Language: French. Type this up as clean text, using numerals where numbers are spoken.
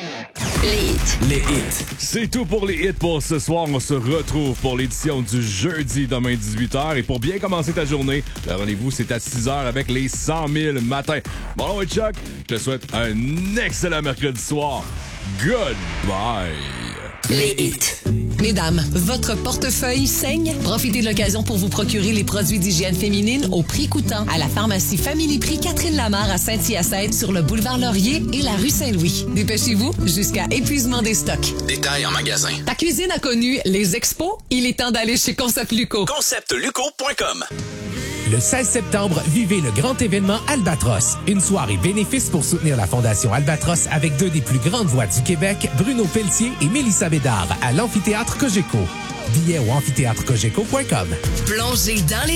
Les hits. C'est tout pour les hits pour ce soir. On se retrouve pour l'édition du jeudi demain 18h. Et pour bien commencer ta journée, le rendez-vous c'est à 6h avec les 100 000 matins. Bon, ouais, Chuck, je te souhaite un excellent mercredi soir. Goodbye. Les hits. Mesdames, votre portefeuille saigne? Profitez de l'occasion pour vous procurer les produits d'hygiène féminine au prix coûtant à la pharmacie Family Prix Catherine Lamarre à Saint-Hyacinthe sur le boulevard Laurier et la rue Saint-Louis. Dépêchez-vous jusqu'à épuisement des stocks. Détails en magasin. Ta cuisine a connu les expos? Il est temps d'aller chez Concept Luco. ConceptLuco.com. Le 16 septembre, vivez le grand événement Albatros. Une soirée bénéfice pour soutenir la Fondation Albatros avec deux des plus grandes voix du Québec, Bruno Pelletier et Mélissa Bédard, à l'Amphithéâtre Cogeco. Billets au amphithéâtrecogeco.com. Plongez dans les